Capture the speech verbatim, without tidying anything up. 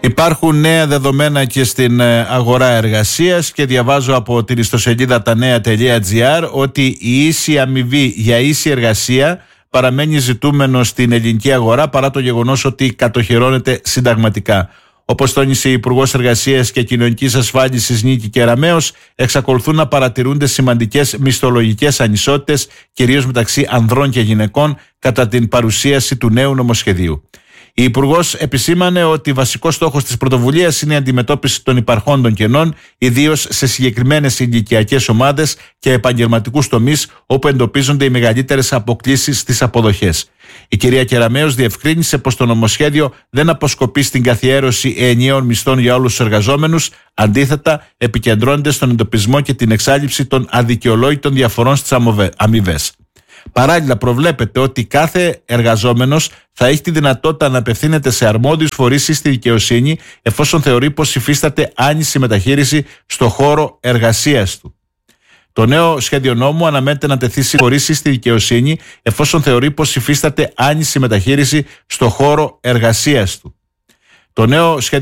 Υπάρχουν νέα δεδομένα και στην αγορά εργασίας και διαβάζω από την ιστοσελίδα τανέα τελεία τζι άρ ότι η ίση αμοιβή για ίση εργασία παραμένει ζητούμενο στην ελληνική αγορά παρά το γεγονός ότι κατοχυρώνεται συνταγματικά. Όπως τόνισε η Υπουργός Εργασίας και Κοινωνικής Ασφάλισης Νίκη Κεραμέως, εξακολουθούν να παρατηρούνται σημαντικές μισθολογικές ανισότητες, κυρίως μεταξύ ανδρών και γυναικών, κατά την παρουσίαση του νέου νομοσχεδίου. Η Υπουργός επισήμανε ότι βασικός στόχος της πρωτοβουλίας είναι η αντιμετώπιση των υπαρχόντων κενών, ιδίως σε συγκεκριμένες ηλικιακές ομάδες και επαγγελματικούς τομείς, όπου εντοπίζονται οι μεγαλύτερες αποκλίσεις στις αποδοχές. Η κυρία Κεραμέως διευκρίνησε πως το νομοσχέδιο δεν αποσκοπεί στην καθιέρωση ενιαίων μισθών για όλους τους εργαζόμενους, αντίθετα, επικεντρώνεται στον εντοπισμό και την εξάλειψη των αδικαιολόγητων διαφορών στις αμοιβές. Παράλληλα, προβλέπεται ότι κάθε εργαζόμενος θα έχει τη δυνατότητα να απευθύνεται σε αρμόδιους φορείς ή στη δικαιοσύνη, εφόσον θεωρεί πως υφίσταται άνηση μεταχείριση στο χώρο εργασίας του. Το νέο σχέδιο νόμου αναμένεται να τεθεί σε φορείς ή στη δικαιοσύνη, εφόσον θεωρεί πως υφίσταται άνηση μεταχείριση στο χώρο εργασίας του. Το νέο σχέδιο